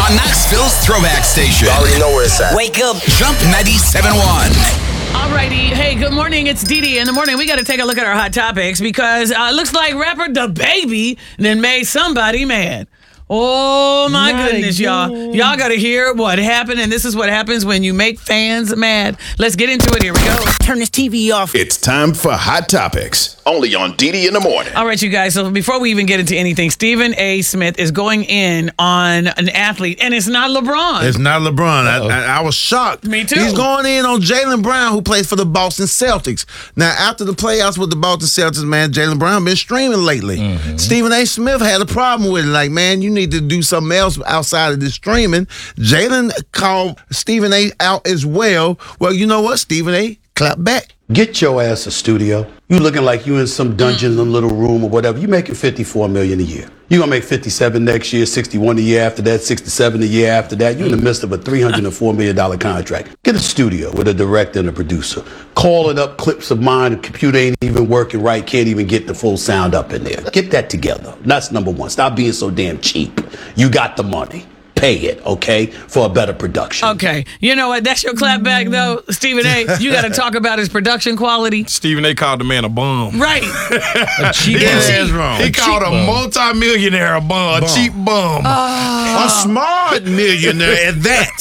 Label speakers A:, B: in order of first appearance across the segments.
A: Knoxville's throwback station.
B: You already know where it's at.
A: Wake up. Jump 97.1.
C: Alrighty, hey, good morning. It's Dee Dee in the morning. We got to take a look at our hot topics because it looks like rapper DaBaby then made somebody mad. Oh my goodness, y'all. Y'all got to hear what happened, and this is what happens when you make fans mad. Let's get into it. Here we go.
D: Turn this TV off.
E: It's time for Hot Topics, only on DD in the morning.
C: All right, you guys. So before we even get into anything, Stephen A. Smith is going in on an athlete, and it's not LeBron.
F: It's not LeBron. I was shocked.
C: Me too.
F: He's going in on Jaylen Brown, who plays for the Boston Celtics. Now, after the playoffs with the Boston Celtics, man, Jaylen Brown been streaming lately.
C: Mm-hmm.
F: Stephen A. Smith had a problem with it. Like, man, you need to do something else outside of this streaming. Jaylen called Stephen A. out as well. Well, you know what? Stephen A. clapped back.
G: Get your ass a studio. You looking like you in some dungeon, some little room or whatever. You making $54 million a year. You gonna make 57 next year, 61 the year after that, 67 the year after that. You're in the midst of a $304 million contract. Get a studio with a director and a producer. Calling up clips of mine. The computer ain't even working right. Can't even get the full sound up in there. Get that together. That's number one. Stop being so damn cheap. You got the money. Pay it, okay, for a better production.
C: Okay, you know what? That's your clap back, though, Stephen A. You got to talk about his production quality.
H: Stephen A. called the man a bum.
C: Right.
F: A cheap ass wrong.
H: He called a multi-millionaire a bum, a cheap bum.
F: A smart millionaire at that,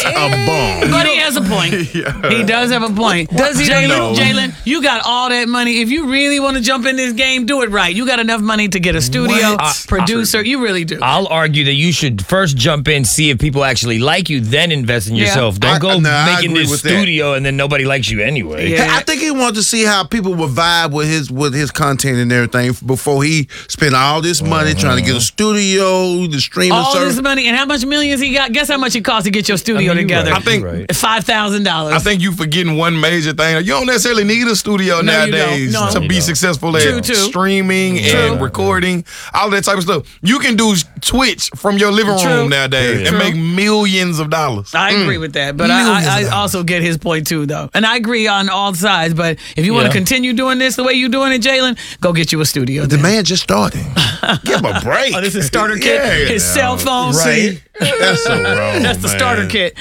F: a bum.
C: But he has a point. He does have a point. Does he? Jaylen, you got all that money. If you really want to jump in this game, do it right. You got enough money to get a studio, producer. You really do.
D: I'll argue that you should first jump in, see if people actually like you, then invest in yourself. Don't go making this studio and then nobody likes you anyway.
F: Yeah. I think he wanted to see how people would vibe with his content and everything before he spent all this money trying to get a studio, the streaming
C: all
F: service.
C: This money, and how much millions he got? Guess how much it costs to get your studio together?
H: I think
C: $5,000.
H: I think you forgetting one major thing. You don't necessarily need a studio nowadays to be successful at streaming and recording, all that type of stuff. You can do Twitch from your living room nowadays and make millions of dollars.
C: I agree with that, but I also get his point too, though. And I agree on all sides, but if you want to continue doing this the way you're doing it, Jaylen, go get you a studio.
F: The man just started. Give him a break.
C: Oh, this is starter kit? His cell phone?
F: Right. That's so wrong,
C: That's the starter kit.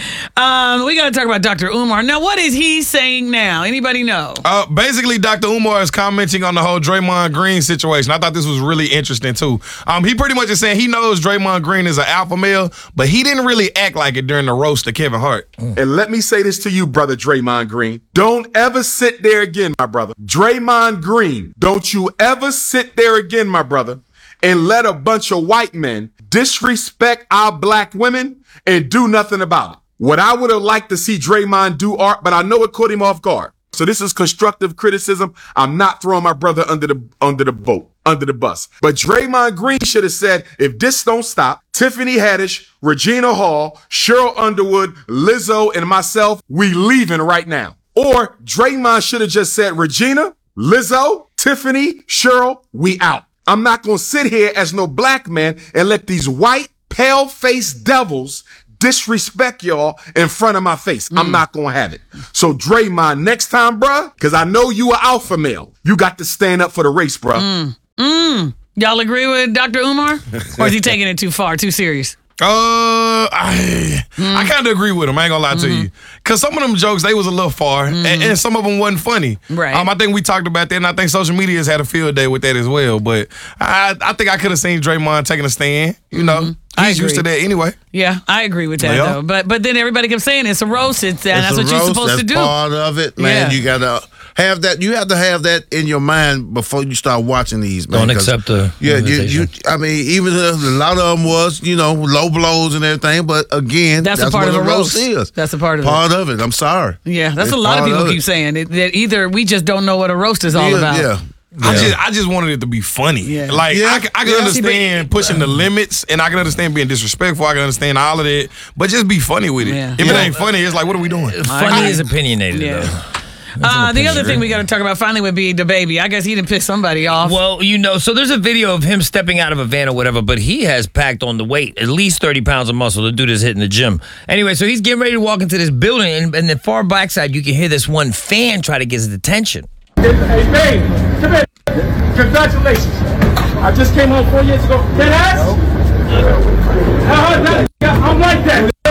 C: We got to talk about Dr. Umar. Now, what is he saying now? Anybody know?
H: Basically, Dr. Umar is commenting on the whole Draymond Green situation. I thought this was really interesting, too. He pretty much is saying he knows Draymond Green is an alpha male, but he didn't really act like it during the roast of Kevin Hart.
I: And let me say this to you, brother Draymond Green. Don't ever sit there again, my brother. Draymond Green, don't you ever sit there again, my brother, and let a bunch of white men disrespect our black women and do nothing about it. What I would have liked to see Draymond do, Art, but I know it caught him off guard. So this is constructive criticism. I'm not throwing my brother under the bus. But Draymond Green should have said, if this don't stop, Tiffany Haddish, Regina Hall, Cheryl Underwood, Lizzo, and myself, we leaving right now. Or Draymond should have just said, Regina, Lizzo, Tiffany, Cheryl, we out. I'm not going to sit here as no black man and let these white, pale-faced devils disrespect y'all in front of my face. I'm not going to have it. So Draymond, next time, bruh, because I know you are alpha male, you got to stand up for the race, bruh.
C: Y'all agree with Dr. Umar? Or is he taking it too far, too serious?
H: I kind of agree with him. I ain't gonna lie to you, because some of them jokes they was a little far, and some of them wasn't funny.
C: Right.
H: I think we talked about that, and I think social media has had a field day with that as well. But I think I could have seen Draymond taking a stand. You know, he's used to that anyway.
C: Yeah, I agree with that though. But then everybody kept saying it's a roast. That's what you're supposed to do.
F: That's part of it, man. You gotta have that. You have to have that in your mind before you start watching these. Man,
D: don't accept the.
F: Yeah, I mean, even a lot of them was low blows and everything, but again,
C: that's a part
F: what
C: of
F: a roast is.
C: That's a part of
F: it. I'm sorry.
C: Yeah, that's a lot of people keep saying it, that either we just don't know what a roast is all about.
F: Yeah.
H: I just wanted it to be funny. Yeah. Like I can understand pushing the limits, and I can understand being disrespectful. I can understand all of that, but just be funny with it. Yeah. If it ain't funny, it's like, what are we doing?
D: Funny is opinionated though.
C: The other thing we got to talk about finally would be DaBaby. I guess he didn't piss somebody off.
D: Well, so there's a video of him stepping out of a van or whatever, but he has packed on the weight, at least 30 pounds of muscle. The dude is hitting the gym. Anyway, so he's getting ready to walk into this building, and the far backside, you can hear this one fan try to get his attention.
J: Hey, babe, come here. Congratulations. I just came home 4 years ago. Dead ass? I'm like that.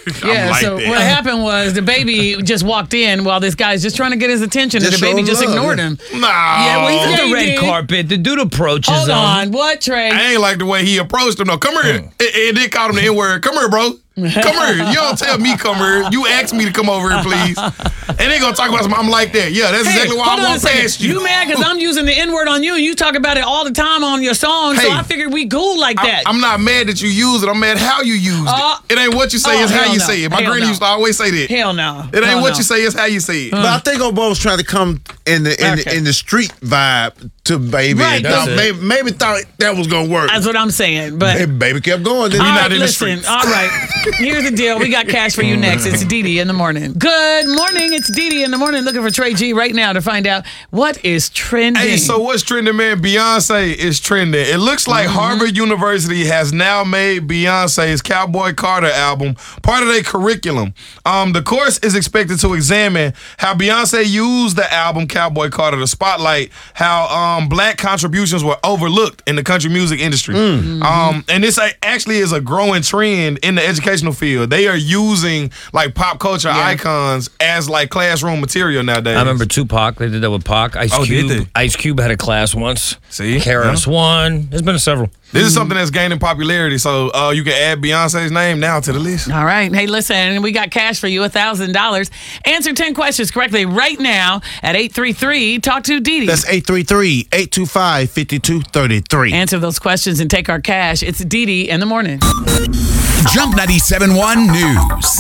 C: Yeah,
H: like
C: so
H: that.
C: what happened was the baby just walked in while this guy's just trying to get his attention, and the baby just ignored him.
H: Nah.
C: Yeah, well,
D: At
C: he's
D: the red carpet, the dude approaches
C: Hold
D: him.
C: on, what, Trey?
H: I ain't like the way he approached him. No, come here. It did call him the N-word. Come here, bro. Come here. You don't tell me come here. You ask me to come over here, please. And they gonna talk about something. I'm like that. Yeah, that's exactly why I won't pass you.
C: You mad because I'm using the N-word on you, and you talk about it all the time on your song, so I figured we cool like that.
H: I'm not mad that you use it. I'm mad how you used it. It ain't what you say, it's how you say it. My granny used to always say that.
C: Hell no.
H: It ain't what you say, it's how you say it.
F: But I think Obo's trying to come in the street vibe to baby.
C: Right,
F: And maybe thought that was gonna work.
C: That's what I'm saying. But
F: baby kept going.
C: All right, listen. All right. Here's the deal. We got cash for you next. It's Didi in the morning. Good morning. It's Didi in the morning. Looking for Trey G right now to find out what is trending.
H: Hey, so what's trending, man? Beyonce is trending. It looks like Harvard University has now made Beyonce's Cowboy Carter album part of their curriculum. The course is expected to examine how Beyonce used the album Cowboy Carter to spotlight how black contributions were overlooked in the country music industry. And this actually is a growing trend in the educational field. They are using like pop culture icons as like classroom material nowadays.
D: I remember Tupac. They did that with Pac. Ice Cube.
H: did they?
D: Ice Cube had a class once.
H: See?
D: KRS-One. There's been several.
H: This is something that's gaining popularity, so you can add Beyonce's name now to the list.
C: All right. Hey, listen, we got cash for you, $1,000. Answer 10 questions correctly right now at 833. Talk to Didi.
F: That's 833-825-5233.
C: Answer those questions and take our cash. It's Didi in the morning.
A: Jump 97.1 News.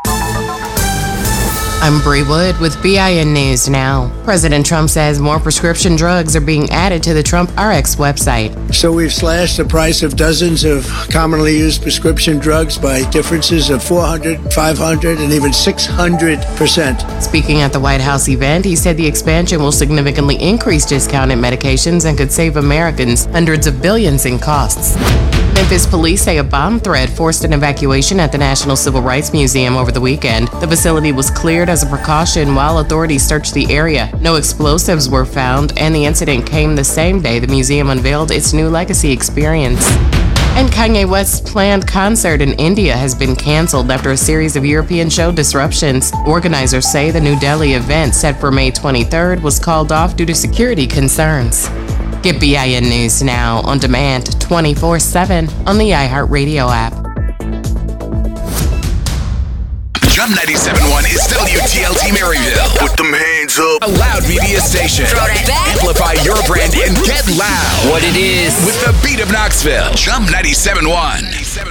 B: I'm Bree Wood with BIN News Now. President Trump says more prescription drugs are being added to the Trump RX website.
K: So we've slashed the price of dozens of commonly used prescription drugs by differences of 400, 500, and even 600%.
B: Speaking at the White House event, he said the expansion will significantly increase discounted medications and could save Americans hundreds of billions in costs. Memphis police say a bomb threat forced an evacuation at the National Civil Rights Museum over the weekend. The facility was cleared as a precaution while authorities searched the area. No explosives were found, and the incident came the same day the museum unveiled its new Legacy experience. And Kanye West's planned concert in India has been canceled after a series of European show disruptions. Organizers say the New Delhi event set for May 23rd was called off due to security concerns. Get BIN News Now on demand 24/7 on the iHeartRadio app.
A: Jump 97.1 is WTLT Maryville. Put them hands up. A loud media station. Amplify your brand and get loud.
D: What it is.
A: With the beat of Knoxville. Jump 97.1.